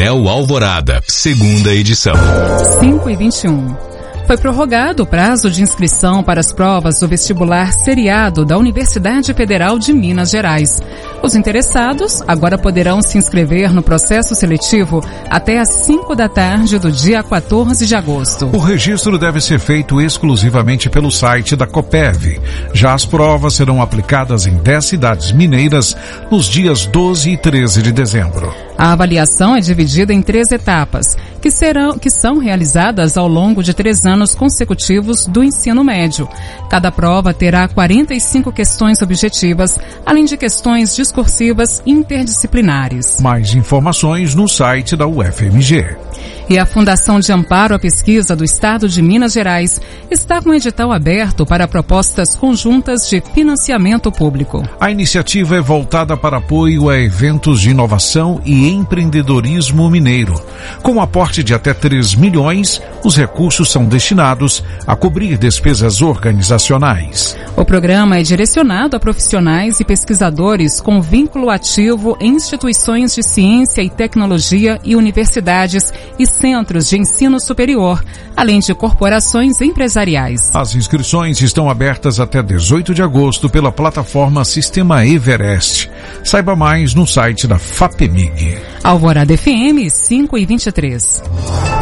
Painel Alvorada, segunda edição. 5h21. Foi prorrogado o prazo de inscrição para as provas do vestibular seriado da Universidade Federal de Minas Gerais. Os interessados agora poderão se inscrever no processo seletivo até às 5 da tarde do dia 14 de agosto. O registro deve ser feito exclusivamente pelo site da Copérv. Já as provas serão aplicadas em 10 cidades mineiras nos dias 12 e 13 de dezembro. A avaliação é dividida em 3 etapas, que são realizadas ao longo de 3 anos consecutivos do ensino médio. Cada prova terá 45 questões objetivas, além de questões discursivas interdisciplinares. Mais informações no site da UFMG. E a Fundação de Amparo à Pesquisa do Estado de Minas Gerais está com o edital aberto para propostas conjuntas de financiamento público. A iniciativa é voltada para apoio a eventos de inovação e empreendedorismo mineiro. Com um aporte de até 3 milhões, os recursos são destinados a cobrir despesas organizacionais. O programa é direcionado a profissionais e pesquisadores com vínculo ativo em instituições de ciência e tecnologia e universidades e centros de ensino superior, além de corporações empresariais. As inscrições estão abertas até 18 de agosto pela plataforma Sistema Everest. Saiba mais no site da FAPEMIG. Alvorada FM 5h23.